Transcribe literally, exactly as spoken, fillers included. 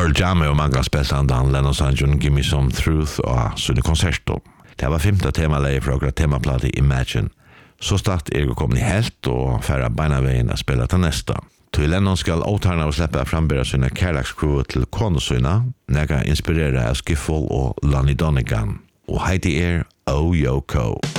Pearl Jam og mange spilte han Lennon Sanjon Give Me Some Truth og sånne konserter. Det var femte temaleie fra akkurat temaplate Imagine. Så start er kommet i helt og færre beinaveien å spille til neste. Til Lennon skal åtarna å slippe frambere sine kærlagscrew til konesøyna, nega inspirere av Skiffle og Lonnie Donegan. Og Heidi er O Yoko.